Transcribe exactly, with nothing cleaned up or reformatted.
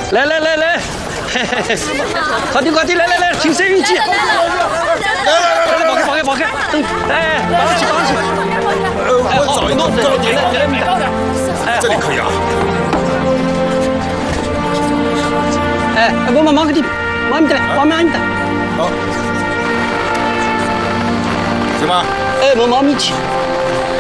来来来来，嘿嘿嘿，快点快点，来来来，听声音机。来来来，跑开跑开跑开，等，哎，绑起绑起。 呃，我找一弄高点， 高点。哎， 这里可以啊。 哎，我们忙个地，忙你的，忙忙你的。 好，行吗？ 哎，我忙你去。